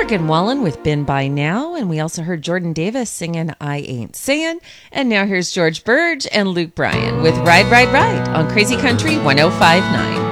Morgan Wallen with Been By Now, and we also heard Jordan Davis singing I Ain't Sayin'. And now here's George Burge and Luke Bryan with Ride, Ride, Ride on Crazy Country 105.9.